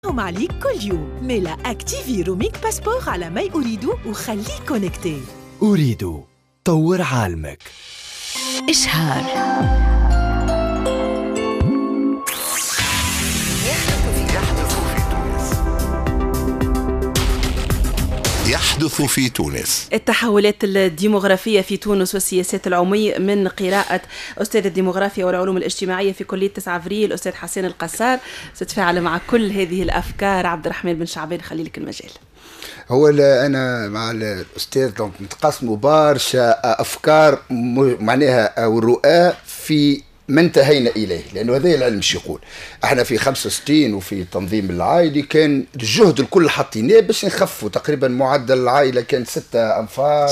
هم عليك كل يوم. ميلا اكتيفي روميك باسبور على ما يريدو وخليك كونكتي. أريد طور عالمك. إشهار يحدث في تونس. التحولات الديموغرافية في تونس والسياسات العمومية، من قراءة أستاذ الديموغرافيا والعلوم الاجتماعية في كلية 9 أفريل أستاذ حسين القصار. ستفاعل مع كل هذه الأفكار عبد الرحمن بن شعبان، خلي لك المجال. هو انا مع الاستاذ نتقاسموا برشا افكار معناها والرؤى في ما انتهينا اليه، لانه هذا العلم مش يقول. احنا في 65 وفي التنظيم العائلي كان الجهد الكل حطيناه باش نخفوا تقريبا معدل العائله كان 6 أنفار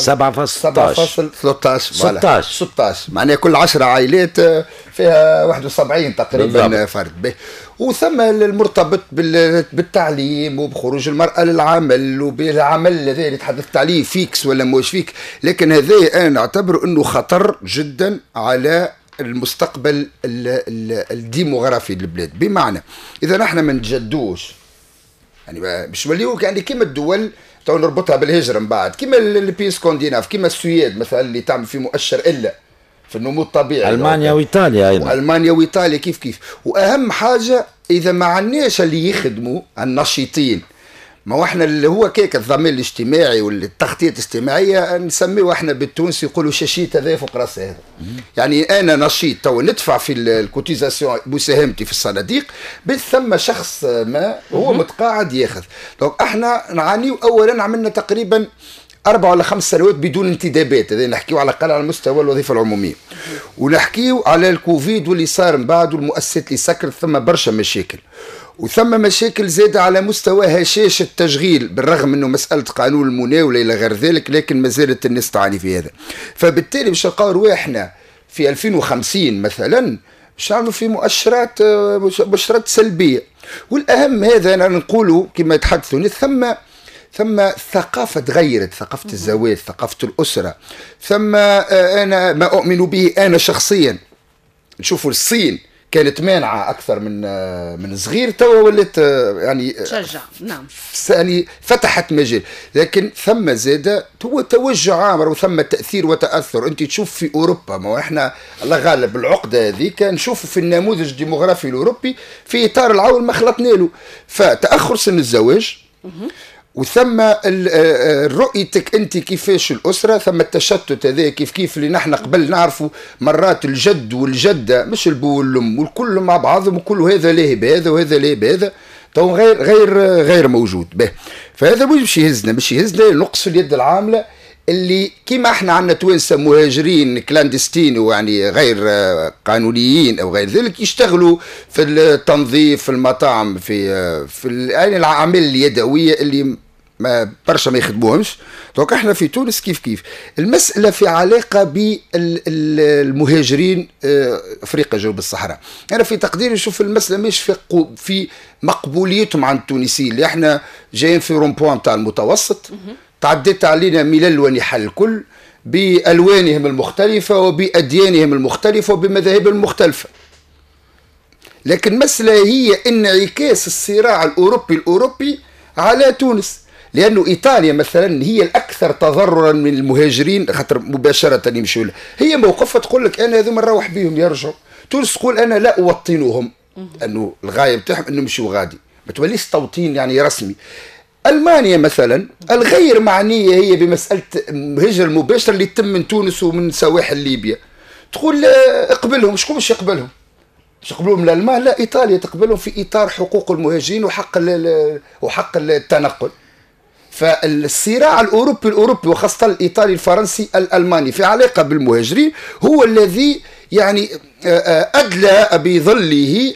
16 معناها كل 10 عائلات فيها 71 تقريبا فرد. وثم المرتبط بالتعليم وبخروج المرأة للعمل وبالعمل الذي اللي تحدثت عليه فيكس ولا مش فيك، لكن هذا أنا أعتبر أنه خطر جدا على المستقبل الديموغرافي للبلاد. بمعنى إذا نحن ما نتجدوش يعني باش نوليو يعني كيما الدول تو نربطها بالهجرة من بعد، كيما البي سكونديناف، كيما السويد مثلا اللي تعمل في مؤشر إلا في النمو الطبيعي، ألمانيا وإيطاليا أيضا، وألمانيا وإيطاليا كيف. وأهم حاجة إذا ما عندناش اللي يخدموا النشيطين، ما هو احنا اللي هو كيك الضمان الاجتماعي والتغطية الاجتماعية نسميه احنا بالتونسي يقولوا شاشيت هذا فوق راسي هذا. يعني أنا نشيط تو ندفع في الكوتيزاسيون مساهمتي في الصناديق، ثم شخص ما هو متقاعد ياخذ. دونك احنا نعانيو أولا عملنا تقريبا 4 ولا 5 سنوات بدون انتدابات، هذا نحكيو على الأقل على مستوى الوظيفة العمومية، ونحكيو على الكوفيد واللي صار من بعد والمؤسسات اللي سكرت، ثم برشا مشاكل، وثم مشاكل زادة على مستوى هشاشة التشغيل، بالرغم انه مسألة قانون المناولة الى غير ذلك، لكن ما زالت الناس تعاني في هذا. فبالتالي باش نلقاو رواحنا في 2050 مثلا باش نعملوا في مؤشرات سلبية. والأهم هذا أنا نقوله كما يتحدثون، ثم ثقافة تغيرت، ثقافة الزواج، ثقافة الأسرة. ثم أنا ما أؤمن به أنا شخصيا، نشوفوا الصين كانت مانعة أكثر من صغير، توا ولات يعني تشجع، نعم، يعني فتحت مجال، لكن ثم زاد هو توجه عام وثم تأثير وتأثر. أنت تشوف في أوروبا، ما احنا الله غالب العقدة هذه كان نشوفه في النموذج الديموغرافي الأوروبي في إطار العون ما خلطنا له، فتأخر سن الزواج، وثم رؤيتك انت كيفاش الاسره، ثم التشتت هذا كيف اللي نحن قبل نعرفوا مرات الجد والجده مش البو والام والكل مع بعضهم وكل هذا لاهي بهذا وهذا لاهي بهذا، تو غير موجود به. فهذا باش يهزنا نقص اليد العامله اللي كيما احنا عندنا توانسه مهاجرين كلاندستين ويعني غير قانونيين او غير ذلك يشتغلوا في التنظيف في المطاعم في يعني الاعمال اليدويه اللي ما برشا ما يخدموهمش. دونك احنا في تونس كيف المساله في علاقه بالمهاجرين افريقيا جنوب الصحراء. انا في تقديري نشوف المساله مش في مقبوليتهم عن التونسيين، اللي احنا جايين في رومبوان تاع المتوسط، تعديت علينا ملل ونحل الكل بألوانهم المختلفة وبأديانهم المختلفة وبمذاهبهم المختلفة، لكن مسألة هي انعكاس الصراع الأوروبي على تونس، لأنه إيطاليا مثلا هي الأكثر تضررا من المهاجرين، خاطر مباشرة يمشوا لها، هي موقفة تقول لك أنا هذوما نروح بهم يرجعوا. تونس تقول أنا لا أوطنهم، أنه الغاية بتاعهم أنه يمشوا غادي، ما توليش توطين يعني رسمي. ألمانيا مثلا الغير معنية هي بمسألة الهجرة المباشرة اللي تتم من تونس ومن سواحل ليبيا، تقول اقبلهم. شكون باش يقبلهم؟ باش يقبلوهم الألمان؟ لا، إيطاليا تقبلهم في إطار حقوق المهاجرين وحق التنقل. فالصراع الأوروبي وخاصة الإيطالي الفرنسي الألماني في علاقة بالمهاجرين هو الذي يعني أدلى بظله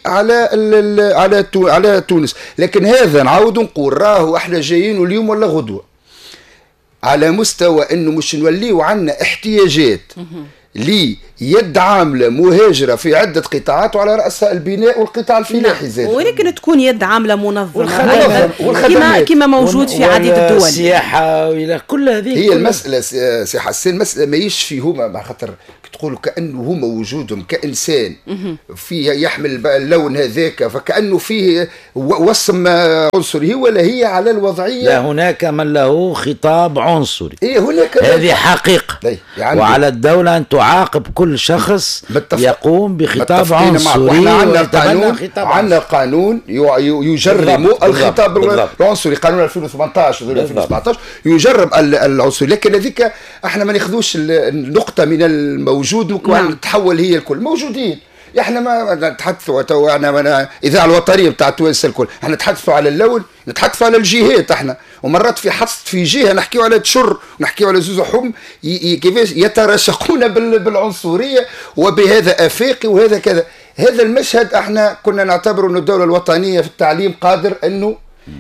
على تونس. لكن هذا نعاود نقول راه احنا جايين اليوم ولا غدوة على مستوى انه مش نوليو عندنا احتياجات ليد عامله مهاجره في عده قطاعات وعلى راسها البناء والقطاع الفلاحي زاد. ولكن تكون يد عامله منظمه كما موجود في عديد الدول. السياحه والى كل هذه هي المساله سي حسين، المساله ماهيش في هما، مع خاطر تقولوا كانه هما وجودهم كانسان فيه يحمل اللون هذاك، فكانه فيه وسم عنصري، ولا هي على الوضعيه. لا، هناك من له خطاب عنصري. هناك هذه حقيقه، يعني وعلى الدوله ان تعاقب كل شخص يقوم بخطاب عنصري. عندنا قانون يجرم الخطاب العنصري، قانون 2018 2017 يجرم العنصري، لكن هذيك احنا ما ناخذوش النقطه من الموجود وتحول هي الكل موجودين. احنا ما نتحدثوا تو، احنا اذاعه الوطنيه بتاع تونس الكل، احنا نتحدثوا على اللون، نتحدثوا على الجهات احنا، ومرات في حصد في جهه نحكيوا على تشر، ونحكيوا على زوز حم كيفاش يتراشقون بالعنصريه، وبهذا افاقي وهذا كذا. هذا المشهد احنا كنا نعتبر انه الدوله الوطنيه في التعليم قادر انه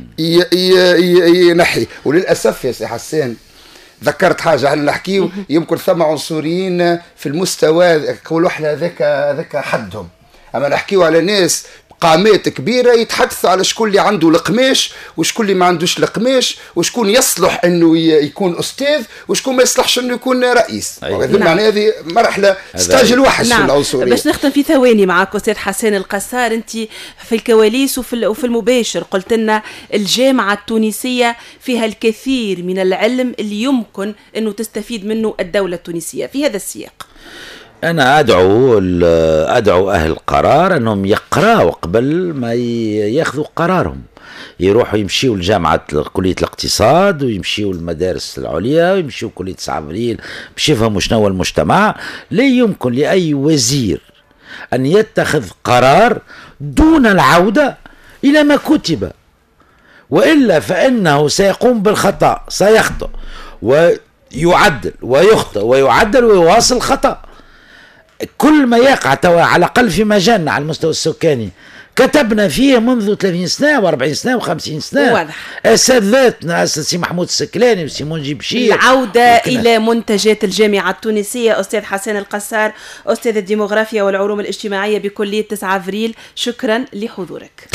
ينحي، وللاسف يا سي حسان ذكرت حاجه، احنا نحكيو يمكن ثم عنصريين في المستوى يقولوا احنا ذاك حدهم، اما نحكيو على ناس قامات كبيره يتحدثوا على شكون اللي عنده القماش وشكون اللي ما عندوش القماش، وشكون يصلح انه يكون استاذ وشكون ما يصلحش انه يكون رئيس. معناها هذه مرحله ستاج الوحش في العنصريه. باش نختم في ثواني معك استاذ حسين القسار، انت في الكواليس وفي المباشر قلت لنا الجامعه التونسيه فيها الكثير من العلم اللي يمكن انه تستفيد منه الدوله التونسيه. في هذا السياق أنا أدعو أهل القرار أنهم يقرأوا قبل ما ياخذوا قرارهم، يروحوا يمشيوا لجامعة كلية الاقتصاد، ويمشيوا المدارس العليا، ويمشيوا كلية 9 أبريل باش يفهموا شنو المجتمع. لا يمكن لأي وزير أن يتخذ قرار دون العودة إلى ما كتب، وإلا فإنه سيقوم بالخطأ، سيخطئ ويعدل ويخطئ ويعدل ويواصل خطأ. كل ما يقع على الأقل في مجالنا على المستوى السكاني كتبنا فيه منذ 30 سنة و40 سنة و50 سنة. واضح. أساتذتنا سي محمود السكلاني وسي منجي بشير. العودة إلى منتجات الجامعة التونسية. أستاذ حسين القسار، أستاذ الديموغرافيا والعلوم الاجتماعية بكلية 9 أفريل، شكرا لحضورك.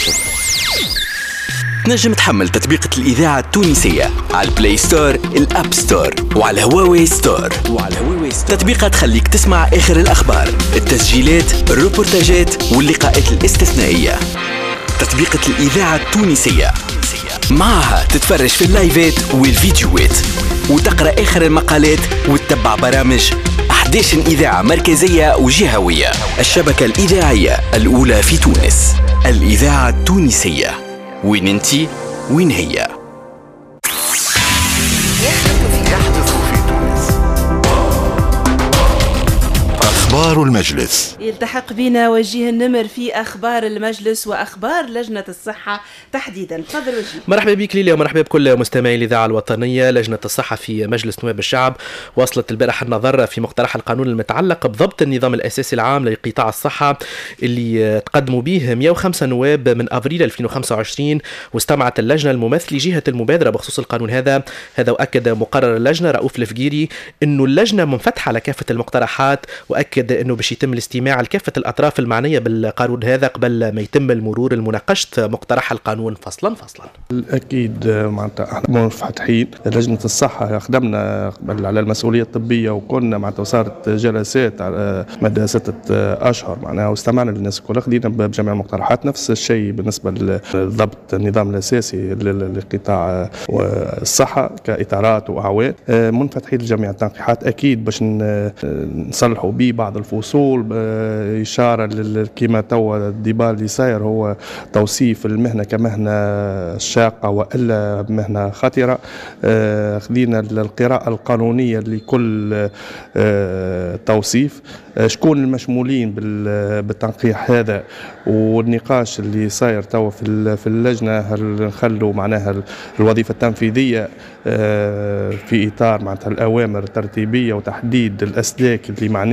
تنجم تحمل تطبيقة الإذاعة التونسية على البلاي ستور، الأب ستور، وعلى هواوي ستور. تطبيقات تخليك تسمع آخر الأخبار، التسجيلات، الروبورتاجات واللقاءات الاستثنائية. تطبيقة الإذاعة التونسية معها تتفرج في اللايفات والفيديوهات، وتقرأ آخر المقالات، وتتبع برامج 11 إذاعة مركزية وجهوية. الشبكة الإذاعية الأولى في تونس، الإذاعة التونسية. وين انتي وين هي؟ يحدث في تونس. أخبار المجلس. يلتحق بنا وجيه النمر في أخبار المجلس وأخبار لجنة الصحة تحديدا. تفضل وجيه. مرحبا بك ليلى، ومرحبا بكل مستمعي الإذاعة الوطنية. لجنة الصحة في مجلس نواب الشعب واصلت البارحة النظر في مقترح القانون المتعلق بضبط النظام الأساسي العام لقطاع الصحة اللي تقدموا به 105 نواب من أفريل 2025، واستمعت اللجنة الممثل جهة المبادرة بخصوص القانون هذا. وأكد مقرر اللجنة رؤوف الفقيري أنه اللجنة منفتحة على كافة المقترحات، وأكد أنه باش يتم الاستماع لكافة الأطراف المعنية بالقانون هذا قبل ما يتم المرور لمناقشة مقترح القانون فصلا. أكيد معناتها احنا منفتحين. لجنة الصحة خدمنا قبل على المسؤولية الطبية، وكنا معناتها صارت جلسات على مدى 6 أشهر معناها، واستمعنا للناس الكل، خدينا بجميع المقترحات. نفس الشيء بالنسبة لضبط النظام الأساسي لقطاع الصحة كإطارات وأعواد. منفتحين لجميع التنقيحات أكيد باش نصلحوا به بعض الفصول. إشارة كما توا الديبال اللي صاير هو توصيف المهنة كمهنة شاقة وإلا مهنة خطرة. خذينا القراءة القانونية لكل توصيف، شكون المشمولين بالتنقيح هذا، والنقاش اللي صاير توا في اللجنة، هل نخلوا معناها الوظيفة التنفيذية في إطار معناتها الأوامر الترتيبية وتحديد الأسلاك اللي معنية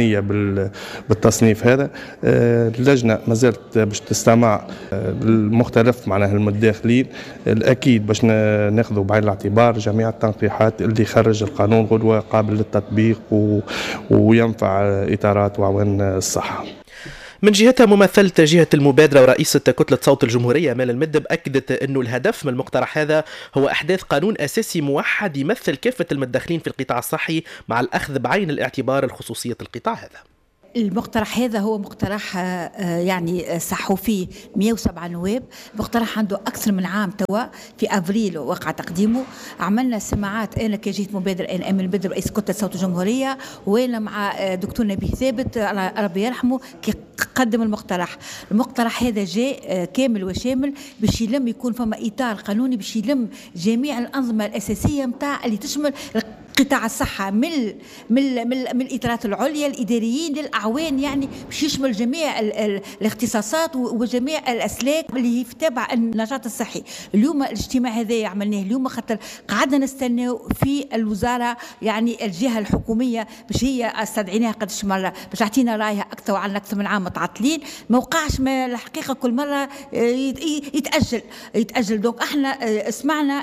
بالتصنيف هذا. اللجنة ما زالت باش تستمع المختلف معناها المتداخلين، الأكيد باش ناخذوا بعين الاعتبار جميع التنقيحات اللي خرج القانون غدوة قابل للتطبيق وينفع إطارات وعوان الصحة. من جهتها ممثلة جهة المبادرة ورئيسة كتلة صوت الجمهورية أمال المدب أكدت أن الهدف من المقترح هذا هو إحداث قانون أساسي موحد يمثل كافة المتدخلين في القطاع الصحي مع الأخذ بعين الاعتبار الخصوصية القطاع هذا. المقترح هذا هو مقترح يعني صحوا فيه 107 نواب. مقترح عنده أكثر من عام توا، في أفريل وقع تقديمه. عملنا سماعات أنا كجهة مبادرة أنا أمل بدر رئيس كتلة صوت الجمهورية، وأنا مع دكتور نبيه ثابت ربي يرحمه كي قدم المقترح هذا جاء كامل وشامل باش يلم يكون فما إطار قانوني باش يلم جميع الأنظمة الأساسية متاع اللي تشمل قطاع الصحة من الإطارات العليا الإداريين للأعوان، يعني باش يشمل جميع الاختصاصات وجميع الأسلاك اللي تابع النشاط الصحي. اليوم الاجتماع هذا عملناه اليوم خاطر قعدنا نستناو في الوزارة، يعني الجهة الحكومية باش هي استدعيناها قدش مرة باش تعطينا رايها أكثر وعنا أكثر من عام متعطلين، ما وقعش. ما الحقيقة كل مرة يتأجل. دونك احنا سمعنا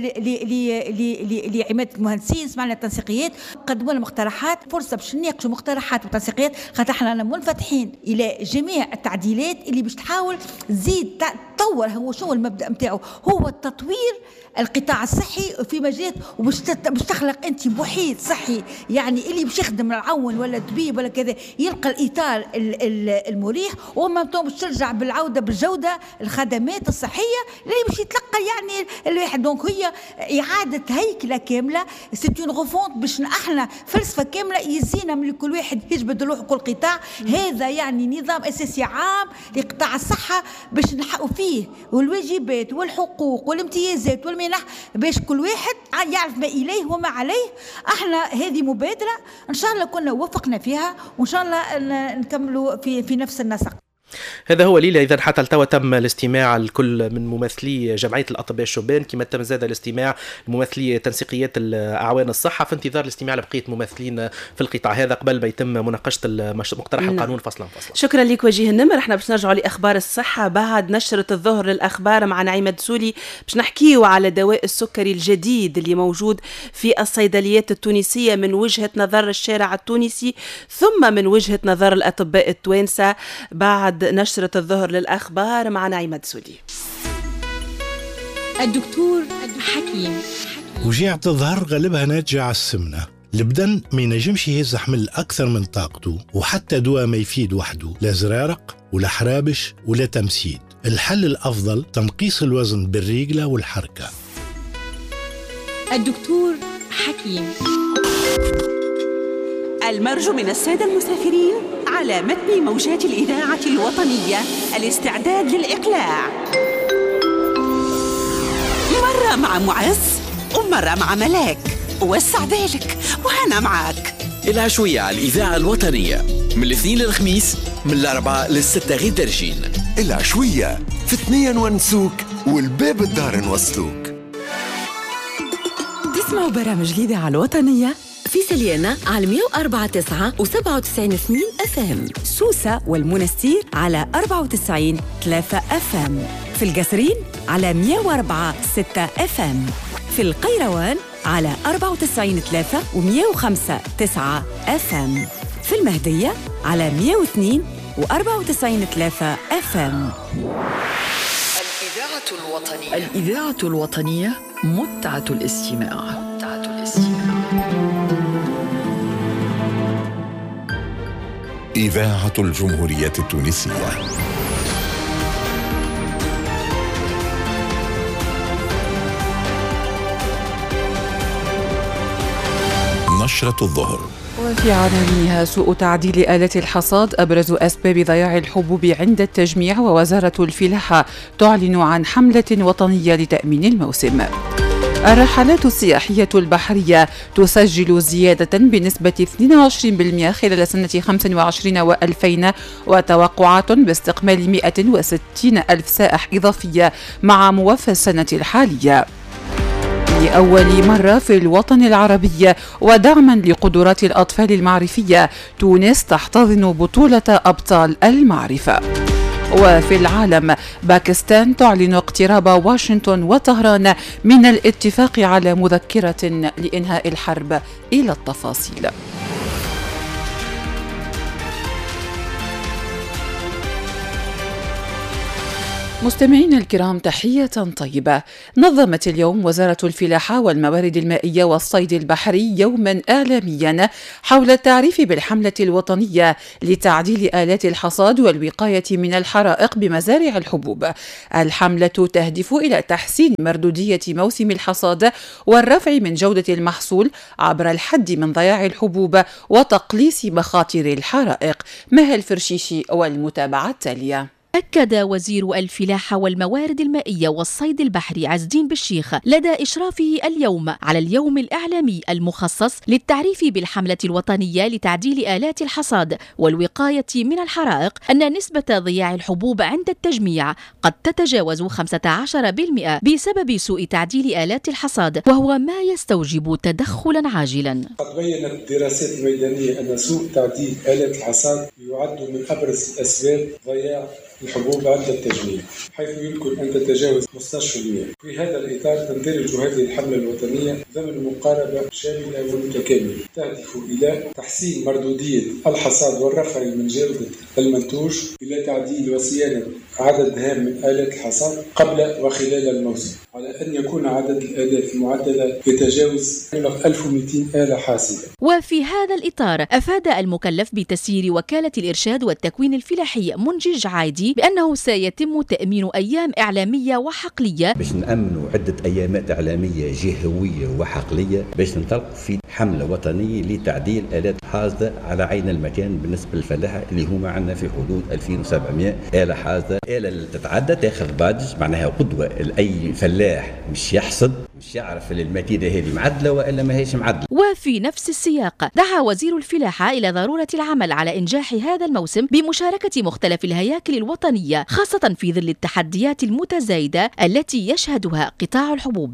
لعمادة المهندسين، سمعنا التنسيقيات، قدموا لنا مقترحات، فرصه باش نناقشوا مقترحات وتنسيقيات، خاطر احنا منفتحين الى جميع التعديلات اللي باش تحاول تزيد تطور. هو شو المبدا نتاعو؟ هو التطوير القطاع الصحي في مجالات، وباش تخلق انت محيط صحي، يعني اللي باش يخدم العون ولا طبيب ولا كذا يلقى الاطار المريح، وما باش ترجع بالعوده بالجوده الخدمات الصحيه اللي باش يتلقى يعني الواحد. دونك هي اعاده هيكله كامله، ستون غوفونت باش احنا فلسفه كامله يزينا من كل واحد يجبد روحه كل قطاع. هذا يعني نظام اساسي عام لقطاع الصحه باش نحققوا فيه والواجبات والحقوق والامتيازات والمنح، باش كل واحد يعرف ما اليه وما عليه. احنا هذه مبادره ان شاء الله كنا وفقنا فيها، وان شاء الله نكملوا في نفس النسق. هذا هو ليلى. إذا حتى التوا تم الاستماع الكل من ممثلي جمعية الأطباء الشبان، كما تم زاد الاستماع لممثلي تنسيقيات أعوان الصحة، في انتظار الاستماع لبقية ممثلين في القطاع هذا قبل ما يتم مناقشة مقترح القانون فصلا. شكرا لك وجيه النمر. احنا باش نرجعوا لأخبار الصحة بعد نشرة الظهر للأخبار مع نعيمة دسولي، باش نحكيوا على دواء السكري الجديد اللي موجود في الصيدليات التونسية من وجهة نظر الشارع التونسي ثم من وجهة نظر الأطباء التوانسة بعد نشرة الظهر للأخبار مع نعيمة دسولي. الدكتور حكيم. وجيعة الظهر غالبها ناتجة على السمنة. البدن ما ينجمش يهز حمل أكثر من طاقته، وحتى دواء ما يفيد وحده، لا زرارق ولا حرابش ولا تمسيد. الحل الأفضل تنقيص الوزن بالرجلة والحركة. الدكتور حكيم. المرجو من السادة المسافرين على متن موجات الإذاعة الوطنية الاستعداد للإقلاع. مرة مع معز ومرة مع ملاك، وسع بالك وأنا معاك. العشوية على الإذاعة الوطنية من الاثنين للخميس، من الأربعاء للستة غير درجين. العشوية في 2 ونسوك والباب الدار نوصلوك. تسمعوا برامج الإذاعة الوطنية في سليانة على 104.9 و97 FM، سوسة والمنستير على 94.3 FM، في القصرين على 104.6 FM، في القيروان على 94.3 و105.9 FM، في المهدية على 102 و94.3 FM. الإذاعة الوطنية متعة الاستماع. إذاعة الجمهورية التونسية. نشرة الظهر. وفي عناوينها سوء تعديل آلة الحصاد أبرز أسباب ضياع الحبوب عند التجميع، ووزارة الفلاحة تعلن عن حملة وطنية لتأمين الموسم. الرحلات السياحية البحرية تسجل زيادة بنسبة 22% خلال سنة 25 و2000، وتوقعات باستقبال 160 ألف سائح إضافية مع موفى السنة الحالية. ولأول مرة في الوطن العربي ودعما لقدرات الأطفال المعرفية، تونس تحتضن بطولة أبطال المعرفة. وفي العالم، باكستان تعلن اقتراب واشنطن وطهران من الاتفاق على مذكرة لإنهاء الحرب إلى التفاصيل. مستمعينا الكرام، تحية طيبة. نظمت اليوم وزارة الفلاحة والموارد المائية والصيد البحري يوما إعلاميا حول التعريف بالحملة الوطنية لتعديل آلات الحصاد والوقاية من الحرائق بمزارع الحبوب. الحملة تهدف إلى تحسين مردودية موسم الحصاد والرفع من جودة المحصول عبر الحد من ضياع الحبوب وتقليص مخاطر الحرائق. مها الفرشيشي والمتابعة التالية. أكد وزير الفلاحة والموارد المائية والصيد البحري عز الدين بالشيخ لدى إشرافه اليوم على اليوم الإعلامي المخصص للتعريف بالحملة الوطنية لتعديل آلات الحصاد والوقاية من الحرائق أن نسبة ضياع الحبوب عند التجميع قد تتجاوز 15% بسبب سوء تعديل آلات الحصاد، وهو ما يستوجب تدخلا عاجلا. قد بينت الدراسات الميدانية أن سوء تعديل آلات الحصاد يعد من أبرز أسباب ضياع الحبوب عند التجميع، حيث يمكن أن تتجاوز 15%. في هذا الإطار تندرج هذه الحملة الوطنية ضمن مقاربة شاملة ومتكاملة تهدف إلى تحسين مردودية الحصاد والرفع من جودة المنتوج، إلى تعديل وصيانة عدد هام من آلات الحصاد قبل وخلال الموسم، على أن يكون عدد الآلات المعدلة يتجاوز 1200 آلة حاسبة. وفي هذا الإطار أفاد المكلف بتسيير وكالة الإرشاد والتكوين الفلاحي منجي عايدي بأنه سيتم تأمين أيام إعلامية وحقلية باش نأمنوا عدة أيامات إعلامية جهوية وحقلية باش ننطلق في حملة وطنية لتعديل آلات حازة على عين المكان بالنسبة للفلاحة اللي هما عندنا في حدود 2700 آلة حازة. آلة اللي تتعدى تاخذ بادج معناها قدوة لأي فلاح مش يحصد، مش يعرف الماكينة هذه معدلة وإلا ما هيش معدلة. وفي نفس السياق دعا وزير الفلاحة إلى ضرورة العمل على إنجاح هذا الموسم بمشاركة مختلف الهياكل الوطنية، خاصة في ظل التحديات المتزايدة التي يشهدها قطاع الحبوب.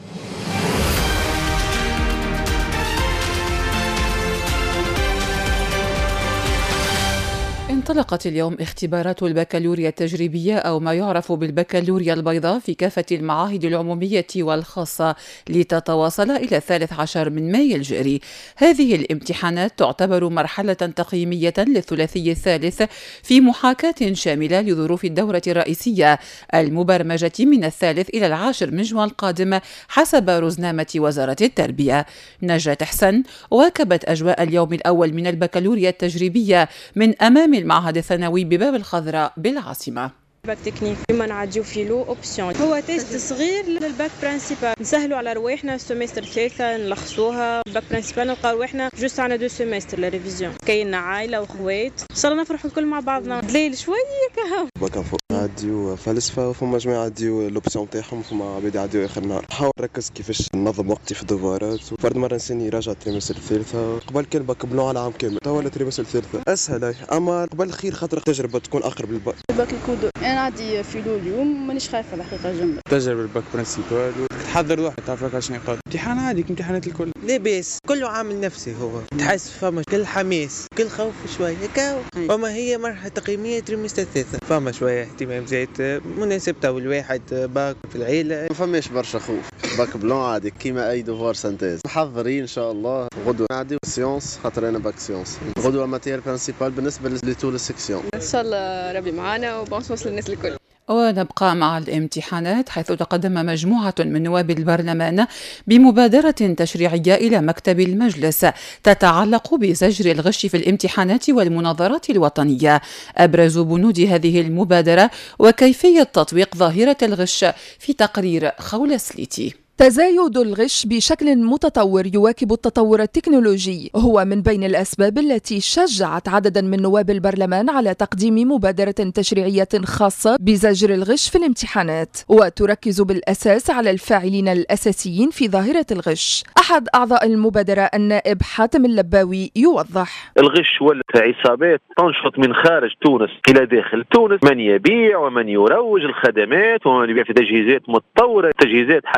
انطلقت اليوم اختبارات البكالوريا التجريبية أو ما يعرف بالبكالوريا البيضاء في كافة المعاهد العمومية والخاصة لتتواصل إلى 13 من مايو الجاري. هذه الامتحانات تعتبر مرحلة تقييمية للثلاثي الثالث في محاكاة شاملة لظروف الدورة الرئيسية المبرمجة من 3 إلى 10 من جوان القادم حسب رزنامة وزارة التربية. نجاة حسن واكبت أجواء اليوم الأول من البكالوريا التجريبية من أمام المعهد الثانوي بباب الخضراء بالعاصمة. باك تكنيك بما نعديو فيلو اوبسيون، هو تيست صغير للباك برانسيبال، نسهلوا على رواحنا السيمستر الثالثه نلخصوها. الباك برانسيبال نلقى رواحنا جوست عنا 2 سيمستر لا ريفيزيون، كايننا عائله وخوات ان شاء الله نفرحوا الكل مع بعضنا. دليل شويه كهو باك انفو عاديو فلسفه، وفما جماعه عاديو لوبسيون تاعهم، فما عباد عاديو اخر نهار. نحاول نركز كيفاش ننظم وقتي في الدوارات، وفرد مره نسني راجع التريمستر الثالثه. قبل كان باك بلون على عام كامل، توا التريمستر الثالثه اسهل، اما قبل خير خاطر التجربه تكون اقرب للباك. باك الكودو انا عادي فيلو اليوم مانيش خايفه الحقيقه جنب تجربه الباك برينسيبال وتحضر روحك تعرف لك شنو يقال. امتحان عادي امتحانات الكل لاباس، كله عامل نفسي. هو تحس فما كل حماس كل خوف شويه كاو، وما هي مرحله تقييميه تريمستر الثالثه، فما شويه اهتمام زايد مناسب تو الواحد باك في العيله. ما فماش برشا خوف، باك بلون عادي كيما اي دوفوار سانتيز. محضرين ان شاء الله. غدوه عادي سيونس خاطر انا باك سيونس، غدوه ماتير برينسيبال بالنسبه لطول السكسيون. ان شاء الله ربي معانا وبنوصل للناس الكل. ونبقى مع الامتحانات، حيث تقدم مجموعة من نواب البرلمان بمبادرة تشريعية إلى مكتب المجلس تتعلق بزجر الغش في الامتحانات والمناظرات الوطنية. أبرز بنود هذه المبادرة وكيفية تطبيق ظاهرة الغش في تقرير خولة سليتي. تزايد الغش بشكل متطور يواكب التطور التكنولوجي هو من بين الأسباب التي شجعت عددا من نواب البرلمان على تقديم مبادرة تشريعية خاصة بزجر الغش في الامتحانات، وتركز بالأساس على الفاعلين الأساسيين في ظاهرة الغش. أحد أعضاء المبادرة النائب حاتم اللباوي يوضح: الغش ولت عصابات تنشط من خارج تونس إلى داخل تونس، من يبيع ومن يروج الخدمات ومن يبيع في تجهيزات متطورة. تجهيزات حاليا تباع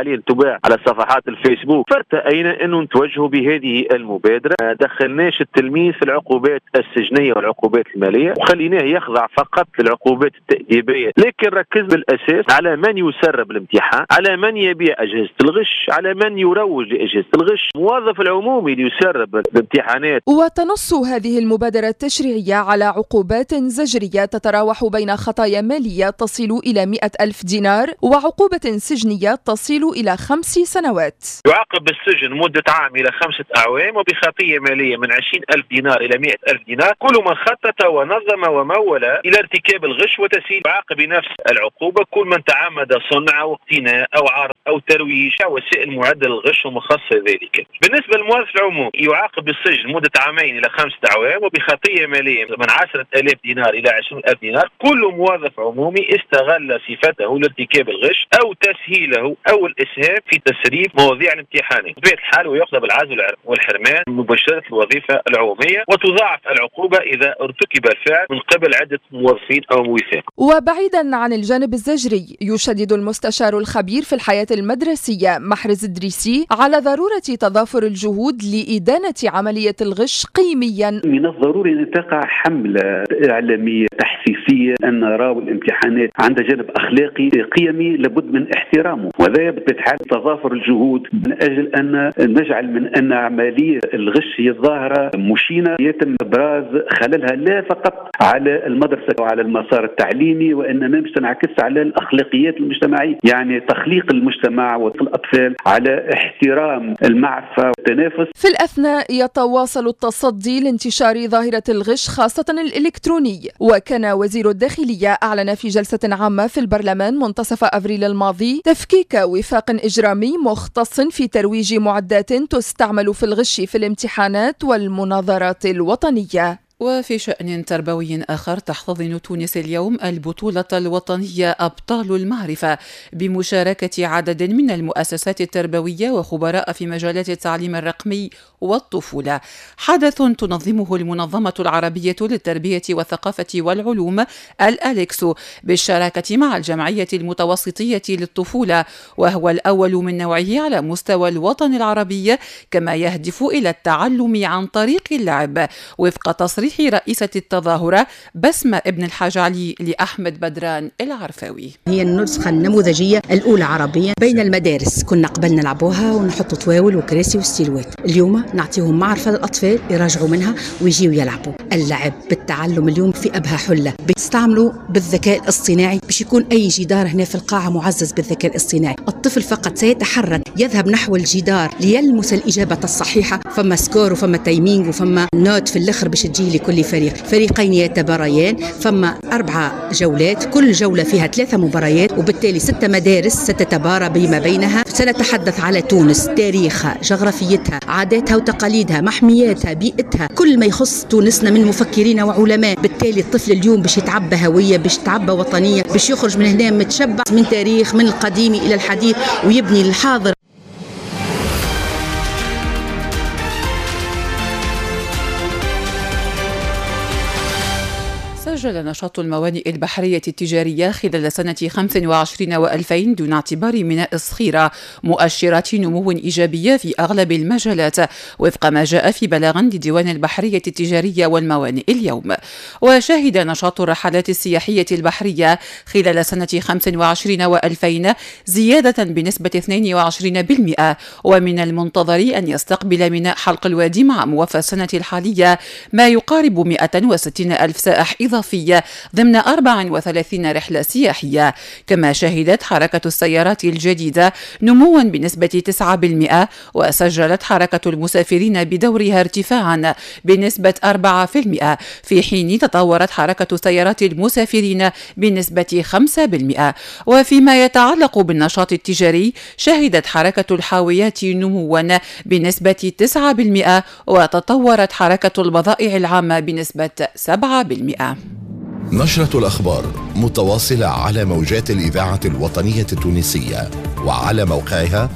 الانواع على صفحات الفيسبوك، فارتأينا انه نتوجهوا بهذه المبادره. ما دخلناش التلميذ في العقوبات السجنيه والعقوبات الماليه، وخليناه يخضع فقط للعقوبات التأديبيه، لكن ركز بالاساس على من يسرب الامتحان، على من يبيع اجهزه الغش، على من يروج لاجهزه الغش، موظف العمومي اللي يسرب الامتحانات. وتنص هذه المبادرة التشريعية على عقوبات زجرية تتراوح بين خطايا مالية تصل إلى 100,000 دينار وعقوبة سجنية تصل إلى 5 سنوات. يعاقب بالسجن مدة عام إلى 5 أعوام، وبخطية مالية من 20,000 دينار إلى 100,000 دينار كل من خطط ونظم ومول إلى ارتكاب الغش وتسيير. يعاقب بنفس العقوبة كل من تعمد صنع أو اقتناء أو عرض أو ترويج وسائل معدة للغش ومخصصة ذلك. بالنسبة للموظف العمومي يعاقب بالسجن مدة عامين إلى 5 أعوام، وبخطية مالية من 10,000 دينار إلى 20,000 دينار كل موظف عمومي استغل صفته لارتكاب الغش أو تسهيله أو الإسهام في تسريب مواضيع الامتحانات. بطبيعة الحال ويقضى بالعزل والحرمان من مباشرة الوظيفة العمومية، وتضاعف العقوبة إذا ارتكب الفعل من قبل عدة موظفين أو موظفين. وبعيدا عن الجانب الزجري، يشدد المستشار الخبير في الحياة المدرسية محرز إدريسي على ضرورة تضافر الجهود لإدانة عملية الغش قيميا. من الضروري أن تقع حملة إعلامية تحسيسية أن راو الامتحانات عندها جانب أخلاقي قيمي لابد من احترامه، وهذا بالتحال تضافر الجهود من أجل أن نجعل من أن عملية الغش هي ظاهرة مشينة يتم إبراز خللها لا فقط على المدرسة وعلى المسار التعليمي، وإنما تنعكس على الأخلاقيات المجتمعية، يعني تخليق المجتمع والأطفال على احترام المعرفة والتنافس. في الأثناء يتواصل التصدي لانتشار ظاهرة الغش خاصة الإلكتروني، وكان وزير الداخلية أعلن في جلسة عامة في البرلمان منتصف أبريل الماضي تفكيك وفاق إجرامي مختص في ترويج معدات تستعمل في الغش في الامتحانات والمناظرات الوطنية. وفي شأن تربوي آخر، تحتضن تونس اليوم البطولة الوطنية أبطال المعرفة بمشاركة عدد من المؤسسات التربوية وخبراء في مجالات التعليم الرقمي والطفولة. حدث تنظمه المنظمة العربية للتربية والثقافة والعلوم الأليكسو بالشراكة مع الجمعية المتوسطية للطفولة، وهو الأول من نوعه على مستوى الوطن العربي، كما يهدف إلى التعلم عن طريق اللعب، وفق تصريح رئيسة التظاهرة بسمة ابن الحاج علي لأحمد بدران العرفاوي. هي النسخة النموذجية الأولى عربيا بين المدارس، كنا قبل نلعبوها ونحط طواول وكراسي وستيلوات، اليوم نعطيهم معرفة للأطفال يراجعوا منها ويجيوا يلعبوا. اللعب بالتعلم اليوم في أبها حلة، بيستعملوا بالذكاء الاصطناعي باش يكون أي جدار هنا في القاعة معزز بالذكاء الاصطناعي. الطفل فقط سيتحرك يذهب نحو الجدار ليلمس الإجابة الصحيحة، فما سكور وفما تايمينج وفما نوت في الآخر باش تجي لكل فريق. فريقين يتباريان، فما 4 جولات، كل جولة فيها 3 مباريات، وبالتالي 6 مدارس ستتبارى بما بينها. سنتحدث على تونس، تاريخها، جغرافيتها، عاداتها وتقاليدها، محمياتها، بيئتها، كل ما يخص تونسنا من مفكرين وعلماء. بالتالي الطفل اليوم باش يتعبى هوية، باش يتعبى وطنية، باش يخرج من هنا متشبع من تاريخ، من القديم إلى الحديث، ويبني الحاضر. سجل نشاط الموانئ البحرية التجارية خلال سنة 25 و2000 دون اعتبار ميناء الصخيرة مؤشرات نمو إيجابية في أغلب المجالات، وفق ما جاء في بلاغ لديوان البحرية التجارية والموانئ اليوم. وشهد نشاط الرحلات السياحية البحرية خلال سنة 25 و2000 زيادة بنسبة 22%، ومن المنتظر أن يستقبل ميناء حلق الوادي مع موافى السنة الحالية ما يقارب 160 ألف سائح إضافي ضمن 34 رحلة سياحية. كما شهدت حركة السيارات الجديدة نموا بنسبة 9%، وسجلت حركة المسافرين بدورها ارتفاعا بنسبة 4%، في حين تطورت حركة سيارات المسافرين بنسبة 5%. وفيما يتعلق بالنشاط التجاري، شهدت حركة الحاويات نموا بنسبة 9%، وتطورت حركة البضائع العامة بنسبة 7%. نشرة الأخبار متواصلة على موجات الإذاعة الوطنية التونسية وعلى موقعها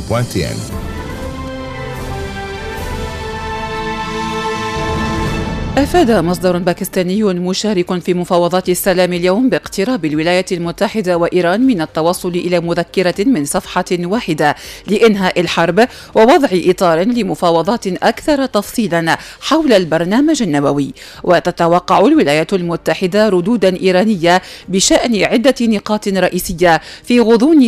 radionational.tn. أفاد مصدر باكستاني مشارك في مفاوضات السلام اليوم باقتراب الولايات المتحدة وإيران من التوصل إلى مذكرة من صفحة واحدة لإنهاء الحرب ووضع إطار لمفاوضات أكثر تفصيلا حول البرنامج النووي. وتتوقع الولايات المتحدة ردودا إيرانية بشأن عدة نقاط رئيسية في غضون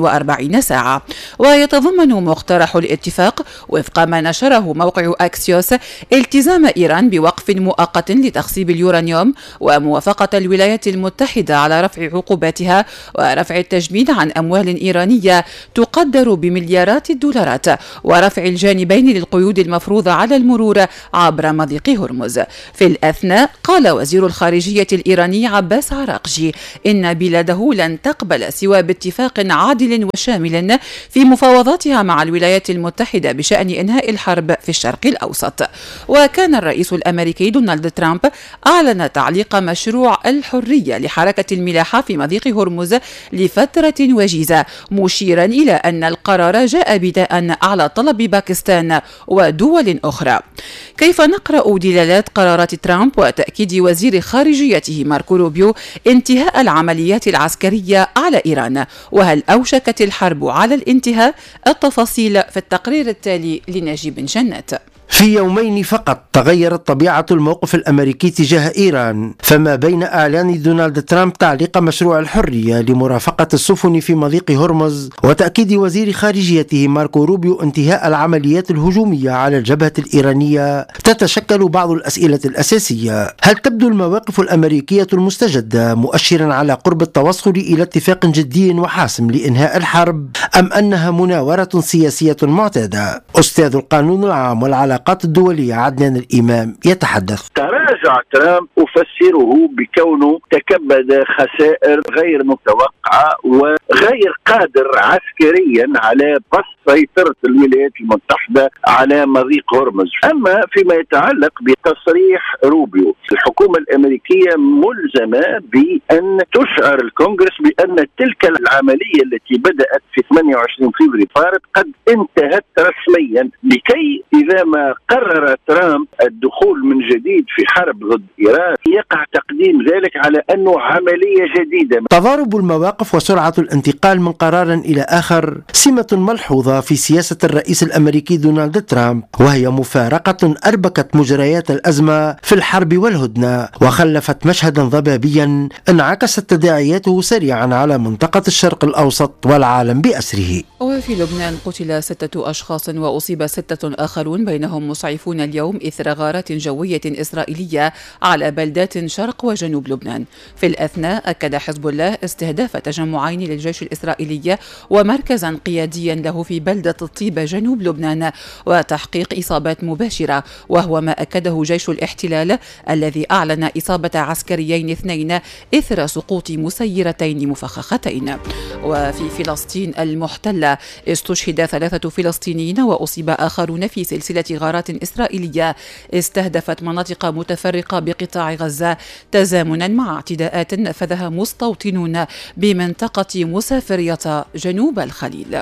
48 ساعة. ويتضمن مقترح الاتفاق وفق ما نشره موقع أكسيوس التزام إيران بوقف مؤقت لتخصيب اليورانيوم وموافقة الولايات المتحدة على رفع عقوباتها ورفع التجميد عن أموال إيرانية تقدر بمليارات الدولارات ورفع الجانبين للقيود المفروضة على المرور عبر مضيق هرمز. في الأثناء قال وزير الخارجية الإيراني عباس عراقجي إن بلاده لن تقبل سوى باتفاق عادل وشامل في مفاوضاتها مع الولايات المتحدة بشأن إنهاء الحرب في الشرق الأوسط. وكان الرئيس الأمريكي دونالد ترامب أعلن تعليق مشروع الحرية لحركة الملاحة في مضيق هرمز لفترة وجيزة، مشيرا إلى أن القرار جاء بناء على طلب باكستان ودول أخرى. كيف نقرأ دلالات قرارات ترامب وتأكيد وزير خارجيته ماركو روبيو انتهاء العمليات العسكرية على إيران؟ وهل أوشكت الحرب على الانتهاء؟ التفاصيل في التقرير التالي لنجيب جنات. في يومين فقط تغيرت طبيعة الموقف الأمريكي تجاه إيران، فما بين إعلان دونالد ترامب تعليق مشروع الحرية لمرافقة السفن في مضيق هرمز وتأكيد وزير خارجيته ماركو روبيو انتهاء العمليات الهجومية على الجبهة الإيرانية، تتشكل بعض الأسئلة الأساسية. هل تبدو المواقف الأمريكية المستجدة مؤشرا على قرب التوصل إلى اتفاق جدي وحاسم لإنهاء الحرب، أم أنها مناورة سياسية معتادة؟ أستاذ القانون العام والعلاقات الدولية عدنان الإمام يتحدث. تراجع ترامب أفسره بكونه تكبد خسائر غير متوقعة وغير قادر عسكريا على بسط سيطرة الولايات المتحدة على مضيق هرمز. أما فيما يتعلق بتصريح روبيو، الحكومة الأمريكية ملزمة بأن تشعر الكونغرس بأن تلك العملية التي بدأت في 28 فبراير فارط قد انتهت رسميا، لكي إذا ما قرر ترامب الدخول من جديد في حرب ضد إيران يقع تقديم ذلك على أنه عملية جديدة. تضارب المواقف وسرعة الانتقال من قرار إلى آخر سمة ملحوظة في سياسة الرئيس الأمريكي دونالد ترامب، وهي مفارقة أربكت مجريات الأزمة في الحرب والهدنة وخلفت مشهدا ضبابيا انعكست تداعياته سريعا على منطقة الشرق الأوسط والعالم بأسره. وفي لبنان قتل 6 أشخاص وأصيب 6 آخرون بينهم مسعفون اليوم إثر غارات جوية إسرائيلية على بلدات شرق وجنوب لبنان. في الأثناء أكد حزب الله استهداف تجمعين للجيش الإسرائيلي ومركزا قياديا له في بلدة الطيبة جنوب لبنان وتحقيق إصابات مباشرة، وهو ما أكده جيش الاحتلال الذي أعلن إصابة عسكريين 2 إثر سقوط مسيرتين مفخختين. وفي فلسطين المحتلة استشهد 3 فلسطينيين وأصيب آخرون في سلسلة غارات إسرائيلية استهدفت مناطق متفرقة بقطاع غزة تزامنا مع اعتداءات نفذها مستوطنون بمنطقة مسافرية جنوب الخليل.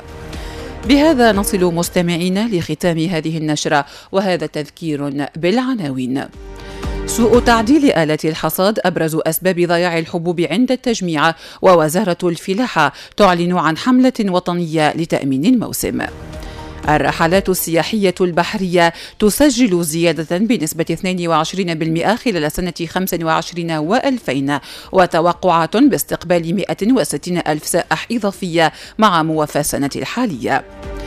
بهذا نصل مستمعين لختام هذه النشرة، وهذا تذكير بالعناوين. سوء تعديل آلات الحصاد أبرز أسباب ضياع الحبوب عند التجميع، ووزارة الفلاحة تعلن عن حملة وطنية لتأمين الموسم. الرحلات السياحية البحرية تسجل زيادة بنسبة 22% خلال سنة 25 و2000، وتوقعات باستقبال 160 ألف سائح إضافية مع موافاة السنة الحالية.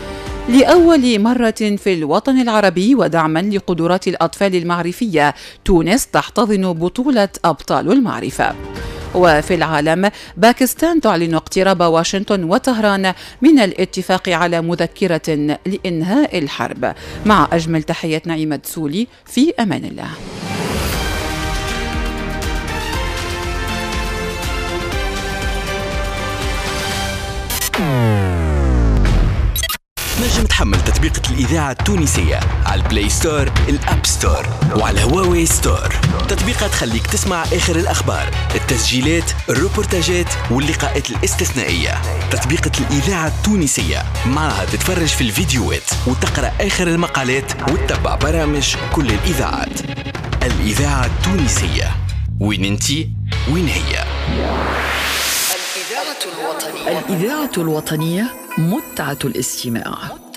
لأول مرة في الوطن العربي ودعما لقدرات الأطفال المعرفية، تونس تحتضن بطولة أبطال المعرفة. وفي العالم، باكستان تعلن اقتراب واشنطن وطهران من الاتفاق على مذكرة لإنهاء الحرب. مع أجمل تحيات نعيمة دسولي، في أمان الله. نجم تحمل تطبيق الإذاعة التونسية على البلاي ستور، الأب ستور، وعلى هواوي ستور. تطبيقات تخليك تسمع آخر الأخبار، التسجيلات، الروبورتاجات واللقاءات الاستثنائية. تطبيق الإذاعة التونسية معها تتفرج في الفيديوهات وتقرأ آخر المقالات وتتبع برامج كل الإذاعات. الإذاعة التونسية، وين انتي وين هي؟ الإذاعة الوطنية متعة الاستماع.